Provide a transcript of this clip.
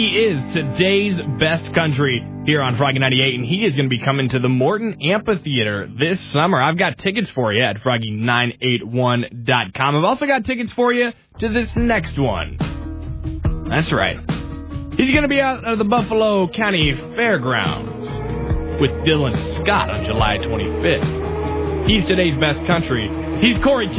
He is today's best country here on Froggy 98, and he is going to be coming to the Morton Amphitheater this summer. I've got tickets for you at Froggy981.com. I've also got tickets for you to this next one. That's right. He's going to be out of the Buffalo County Fairgrounds with Dylan Scott on July 25th. He's today's best country. He's Corey